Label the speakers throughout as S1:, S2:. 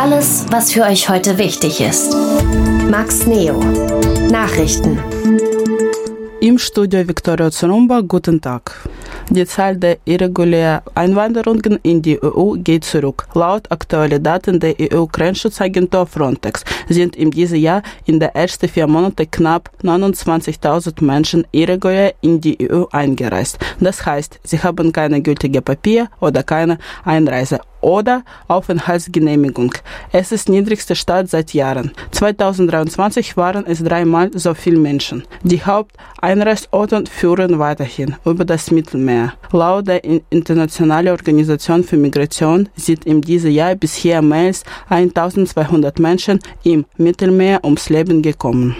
S1: Alles, was für euch heute wichtig ist. Max Neo. Nachrichten.
S2: Im Studio Viktoria Zorumba, guten Tag. Die Zahl der irregulären Einwanderungen in die EU geht zurück. Laut aktuellen Daten der EU-Grenzschutzagentur Frontex sind in diesem Jahr in den ersten 4 Monaten knapp 29.000 Menschen irregulär in die EU eingereist. Das heißt, sie haben keine gültige Papier oder keine Einreise oder Aufenthaltsgenehmigung. Es ist niedrigste Stand seit Jahren. 2023 waren es 3-mal so viele Menschen. Die Haupteinreisorte führen weiterhin über das Mittelmeer. Laut der Internationalen Organisation für Migration sind in diesem Jahr bisher mehr als 1200 Menschen im Mittelmeer ums Leben gekommen.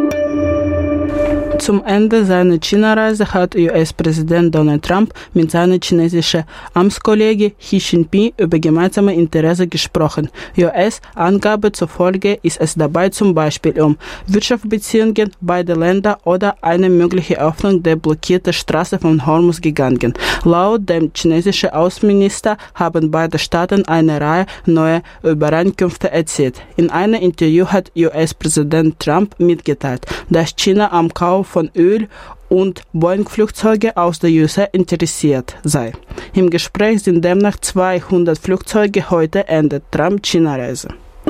S2: Zum Ende seiner China-Reise hat US-Präsident Donald Trump mit seinem chinesischen Amtskollege Xi Jinping über gemeinsame Interessen gesprochen. US-Angabe zufolge ist es dabei zum Beispiel um Wirtschaftsbeziehungen beider Länder oder eine mögliche Öffnung der blockierten Straße von Hormuz gegangen. Laut dem chinesischen Außenminister haben beide Staaten eine Reihe neuer Übereinkünfte erzielt. In einem Interview hat US-Präsident Trump mitgeteilt, dass China am Kauf von Öl- und Boeing-Flugzeuge aus der USA interessiert sei. Im Gespräch sind demnach 200 Flugzeuge. Heute endet Trump-China-Reise.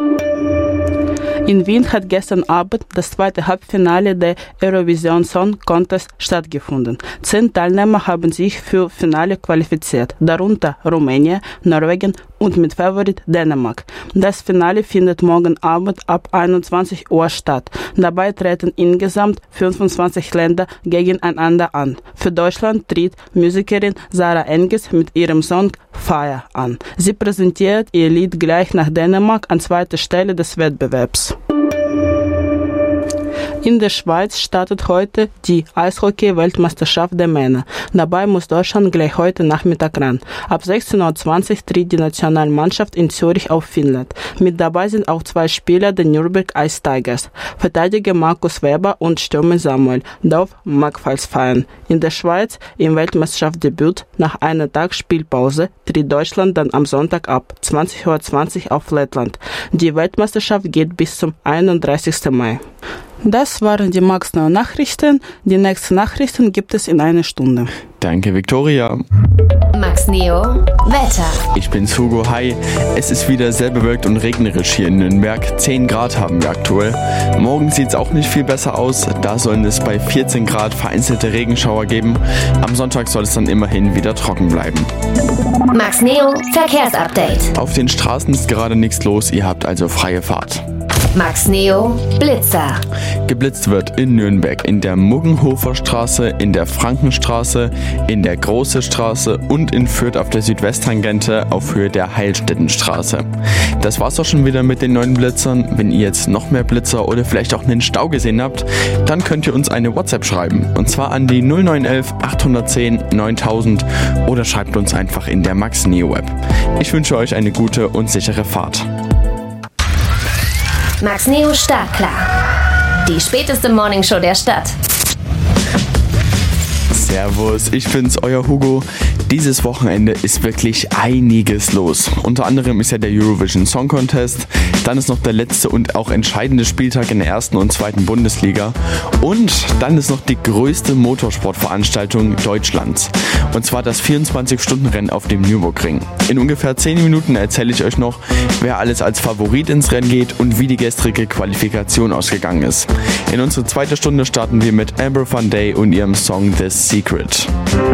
S2: In Wien hat gestern Abend das zweite Halbfinale der Eurovision Song Contest stattgefunden. 10 Teilnehmer haben sich für Finale qualifiziert, darunter Rumänien, Norwegen und mit Favorit Dänemark. Das Finale findet morgen Abend ab 21 Uhr statt. Dabei treten insgesamt 25 Länder gegeneinander an. Für Deutschland tritt Musikerin Sarah Engels mit ihrem Song Fire an. Sie präsentiert ihr Lied gleich nach Dänemark an zweiter Stelle des Wettbewerbs. In der Schweiz startet heute die Eishockey-Weltmeisterschaft der Männer. Dabei muss Deutschland gleich heute Nachmittag ran. Ab 16:20 Uhr tritt die Nationalmannschaft in Zürich auf Finnland. Mit dabei sind auch 2 Spieler der Nürnberg Ice Tigers, Verteidiger Markus Weber und Stürmer Samuel Dorf Magfals feiern. In der Schweiz im Weltmeisterschaftsdebüt nach einer Tagesspielpause tritt Deutschland dann am Sonntag ab 20:20 Uhr auf Lettland. Die Weltmeisterschaft geht bis zum 31. Mai. Das waren die Max Neo Nachrichten. Die nächsten Nachrichten gibt es in einer Stunde.
S3: Danke, Viktoria.
S1: Max Neo, Wetter.
S3: Ich bin's Hugo, hi. Es ist wieder sehr bewölkt und regnerisch hier in Nürnberg. 10 Grad haben wir aktuell. Morgen sieht's auch nicht viel besser aus. Da sollen es bei 14 Grad vereinzelte Regenschauer geben. Am Sonntag soll es dann immerhin wieder trocken bleiben.
S1: Max Neo, Verkehrsupdate.
S3: Auf den Straßen ist gerade nichts los, ihr habt also freie Fahrt.
S1: Max Neo, Blitzer.
S3: Geblitzt wird in Nürnberg in der Muggenhofer Straße, in der Frankenstraße, in der Große Straße und in Fürth auf der Südwesttangente auf Höhe der Heilstättenstraße. Das war's auch schon wieder mit den neuen Blitzern. Wenn ihr jetzt noch mehr Blitzer oder vielleicht auch einen Stau gesehen habt, dann könnt ihr uns eine WhatsApp schreiben. Und zwar an die 0911 810 9000 oder schreibt uns einfach in der Max Neo App. Ich wünsche euch eine gute und sichere Fahrt.
S1: Max Neo startklar. Die späteste Morningshow der Stadt.
S3: Servus, ich bin's, euer Hugo. Dieses Wochenende ist wirklich einiges los. Unter anderem ist ja der Eurovision Song Contest, dann ist noch der letzte und auch entscheidende Spieltag in der 1. und 2. Bundesliga und dann ist noch die größte Motorsportveranstaltung Deutschlands. Und zwar das 24-Stunden-Rennen auf dem Nürburgring. In ungefähr 10 Minuten erzähle ich euch noch, wer alles als Favorit ins Rennen geht und wie die gestrige Qualifikation ausgegangen ist. In unserer 2. Stunde starten wir mit Amber Van Day und ihrem Song The Secret.